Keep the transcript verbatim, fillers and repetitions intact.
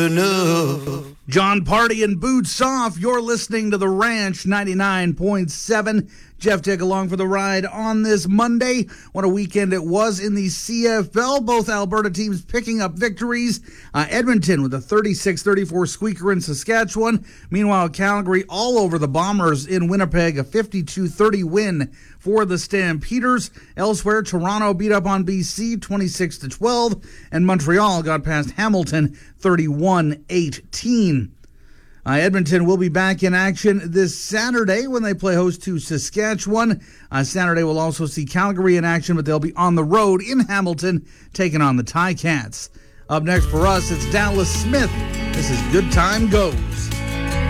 enough. John Party and Boots Off. You're listening to The Ranch ninety-nine point seven. Jeff Dick along for the ride on this Monday. What a weekend it was in the C F L. Both Alberta teams picking up victories. Uh, Edmonton with a thirty-six thirty-four squeaker in Saskatchewan. Meanwhile, Calgary all over the Bombers in Winnipeg. A fifty-two thirty win for the Stampeders. Elsewhere, Toronto beat up on B C twenty-six to twelve. And Montreal got past Hamilton thirty-one eighteen. Uh, Edmonton will be back in action this Saturday when they play host to Saskatchewan. Uh, Saturday we'll also see Calgary in action, but they'll be on the road in Hamilton taking on the Ticats. Up next for us, it's Dallas Smith. This is Good Time Goes.